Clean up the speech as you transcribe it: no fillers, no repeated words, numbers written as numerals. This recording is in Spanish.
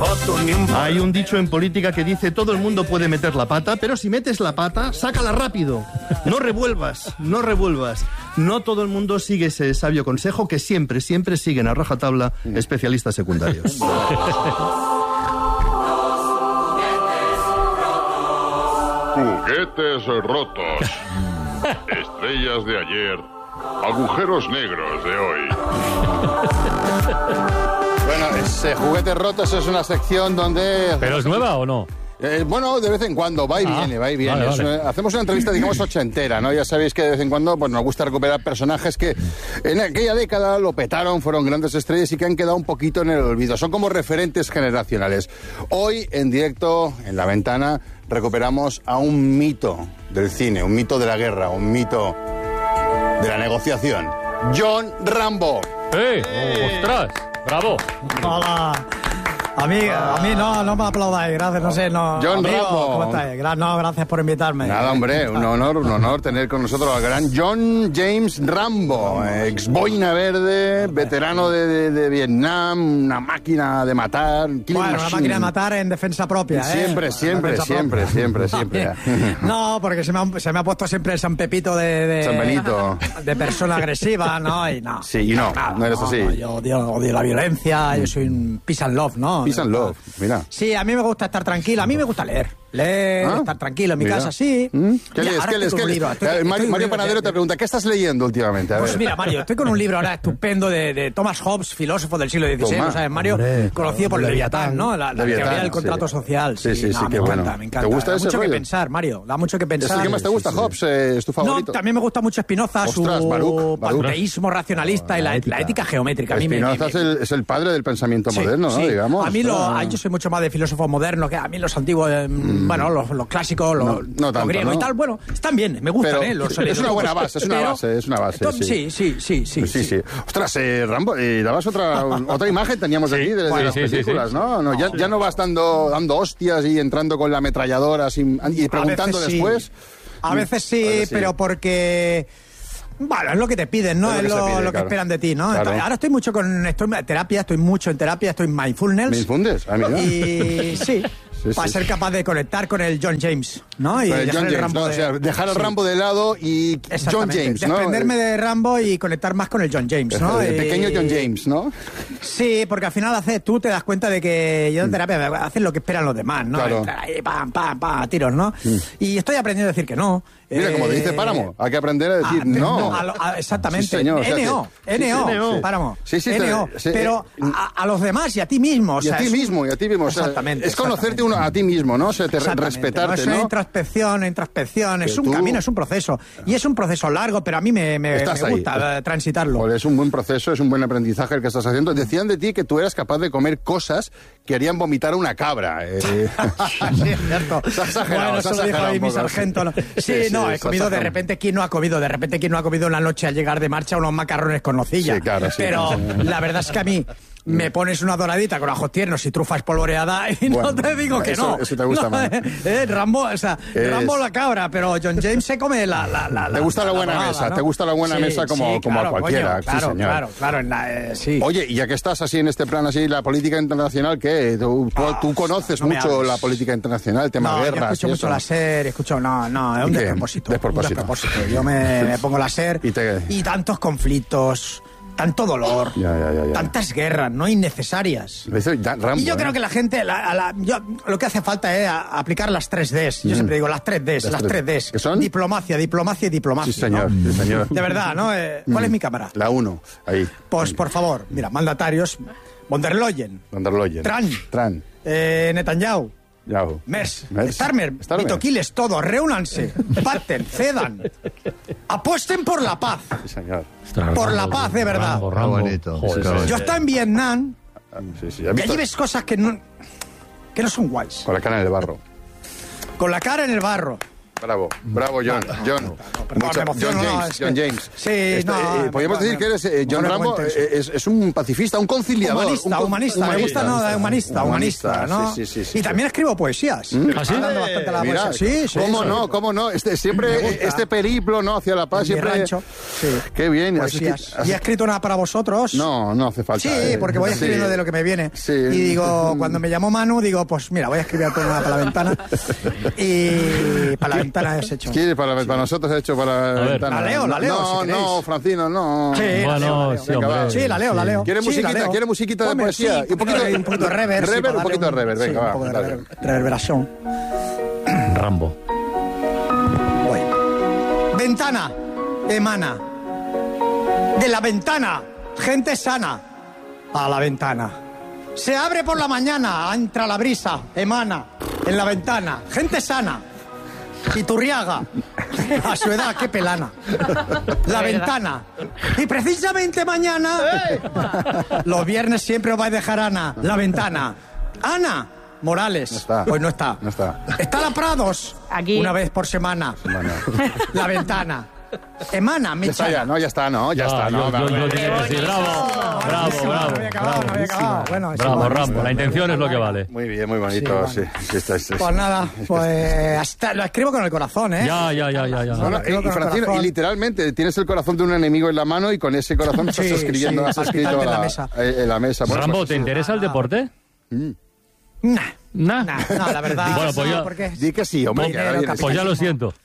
Hay un dicho en política que dice: todo el mundo puede meter la pata, pero si metes la pata, sácala rápido. No revuelvas, no revuelvas. No todo el mundo sigue ese sabio consejo que siempre siguen a rajatabla especialistas secundarios. Juguetes rotos. Estrellas de ayer. Agujeros negros de hoy. Bueno, Juguetes Rotos es una sección donde... ¿Pero es nueva o no? Bueno, de vez en cuando, va y viene. Vale. Hacemos una entrevista, digamos, ochentera, ¿no? Ya sabéis que de vez en cuando pues, nos gusta recuperar personajes que en aquella década lo petaron, fueron grandes estrellas y que han quedado un poquito en el olvido. Son como referentes generacionales. Hoy, en directo, en La Ventana, recuperamos a un mito del cine, un mito de la guerra, un mito de la negociación. John Rambo. ¡Ostras! ¡Bravo! Hola. A mí no me aplaudáis, gracias, no sé, no. John amigo, Rambo. ¿cómo estáis? No, gracias por invitarme. Nada, hombre, un honor tener con nosotros al gran John James Rambo, ex boina verde, veterano de Vietnam, una máquina de matar. Bueno, una máquina de matar en defensa propia, Siempre. No, porque se me ha puesto siempre el San Pepito de San Benito. De persona agresiva, ¿no? Y no. Sí, y no eres así. No, yo odio la violencia, yo soy un peace and love, ¿no? Peace and love, mira. Sí, a mí me gusta estar tranquilo, a mí me gusta leer, estar tranquilo en mi casa, sí. ¿Qué lees? Mario Panadero te pregunta, ¿qué estás leyendo últimamente? Pues mira, Mario, estoy con un libro ahora estupendo de Thomas Hobbes, filósofo del siglo XVI, ¿no sabes, Mario? Conocido por Leviatán, ¿no? La teoría del contrato social. Sí, me qué encanta, bueno. me encanta. ¿Te gusta ese mucho rollo? Que pensar, Mario, da mucho que pensar. ¿Es el que más te gusta, Hobbes? ¿Es tu favorito? No, también me gusta mucho Spinoza, Ostras, su Baruch. panteísmo racionalista y la ética geométrica. Spinoza es el padre del pensamiento moderno, ¿no? Digamos. A mí yo soy mucho más de filósofo moderno, que a mí los antiguos, bueno, los clásicos, los griegos y tal, bueno, están bien, me gustan, es una buena base, es una base. Sí. Ostras, Rambo, dabas otra imagen teníamos aquí de las películas, ¿no? Ya no vas dando hostias y entrando con la ametralladora y preguntando después. A veces sí, pero porque... Bueno, es lo que te piden, ¿no? Es lo que esperan de ti, ¿no? Claro. Ahora estoy mucho en terapia, estoy en mindfulness. ¿Mindfulness? Amigo. Y sí. Para ser capaz de conectar con el John James, ¿no? Y dejar el Rambo o sea, dejar el Rambo de lado y John James, ¿no? Desprenderme de Rambo y conectar más con el John James, ¿no? El pequeño John James, ¿no? Sí, porque al final tú te das cuenta de que yo en terapia haces lo que esperan los demás, ¿no? Claro. Entrar ahí, pam, tiros, ¿no? Y estoy aprendiendo a decir que no. Mira, como dice Páramo, hay que aprender a decir no. Exactamente. Sí, señor, NO, Páramo. Sí, NO. Pero a los demás y a ti mismo. Y a ti mismo. Exactamente. Es conocerte a ti mismo, ¿no? O sea, respetarte, ¿no? Es una introspección, es un camino, es un proceso. Y es un proceso largo, pero a mí me gusta transitarlo. Pues es un buen proceso, es un buen aprendizaje el que estás haciendo. Decían de ti que tú eras capaz de comer cosas que harían vomitar a una cabra. Sí, es cierto. Se ha exagerado. Bueno, eso lo dijo ahí mi sargento. Sí, he comido de repente. ¿Quién no ha comido? De repente, ¿quién no ha comido una noche al llegar de marcha unos macarrones con nocilla? Sí, claro, sí. Pero la verdad es que a mí me pones una doradita con ajos tiernos y trufa espolvoreada y no te digo que no. Eso te gusta más. Rambo, Rambo la cabra, pero John James se come la te gusta la buena dorada, mesa, ¿no? Te gusta la buena mesa como a cualquiera. Coño, claro, sí, señor. Claro, sí. Oye, y ya que estás así en este plan, así, la política internacional, ¿qué? Tú conoces mucho la política internacional, el tema guerras. Yo escucho mucho la SER, es un despropósito. Yo me pongo la SER y tantos conflictos, tanto dolor, tantas guerras, ¿no? Innecesarias. Rambo, y yo creo que la gente, lo que hace falta es aplicar las 3Ds. Yo siempre digo las 3Ds, las 3Ds. ¿Qué son? Diplomacia y diplomacia. Sí, señor, ¿no? sí, señor. De verdad, ¿no? ¿Cuál es mi cámara? La 1, ahí. Pues, por favor, mira, mandatarios, von der Leyen. Trump. Netanyahu. Merz, Starmer, Vitoquiles, todos, reúnanse, pacten, cedan, apuesten por la paz. Sí, señor. Por la paz, de verdad. Rambo. Bonito. Yo estoy en Vietnam Sí. y allí ves cosas que no son guays. Con la cara en el barro. Con la cara en el barro. Bravo, John. John James. Sí, podríamos decir que eres John Rambo, es un pacifista, un conciliador. Humanista. Me gusta humanista, ¿no? Sí. Y también escribo poesías. ¿Ah, sí? Mira, sí. ¿Cómo no? Siempre este periplo, ¿no? Hacia la paz, siempre. Rancho, sí. Qué bien. Poesías. ¿Y he escrito una para vosotros? No hace falta. Sí, porque voy escribiendo de lo que me viene. Sí. Y digo, cuando me llamó Manu, digo, pues mira, voy a escribir una para la ventana. Y para la ventana has hecho. ¿Quieres para nosotros has hecho para la ventana? La leo. No, Francino, no. Sí, bueno, sí, hombre. Sí, la leo. ¿Quiere musiquita de poesía? Sí, un poquito de reverb. Un poquito de reverb, venga, va. Un poco de reverberación. Rambo. Voy. Ventana, emana. De la ventana, gente sana. A la ventana. Se abre por la mañana, entra la brisa, emana. En la ventana, gente sana. Iturriaga. A su edad, qué pelana. La ventana. Y precisamente mañana, los viernes siempre os vais a dejar Ana. La ventana. Ana Morales. No está. Pues no está. Está la Prados. Aquí. Una vez por semana. La ventana. Emana, mi Ya está. Yo diría que sí. Bravo. No había acabado. Bueno, Bravo, Rambo. La intención es lo que vale. Muy bien, muy bonito. Sí. Pues nada, hasta lo escribo con el corazón, ¿eh? Ya. Y Francino, y literalmente tienes el corazón de un enemigo en la mano y con ese corazón estás escribiendo, has escrito en la mesa. Bueno, Rambo, ¿te interesa el deporte? No, la verdad. Bueno, pues ya. ¿Por qué? Di que sí, hombre. Pues ya lo siento.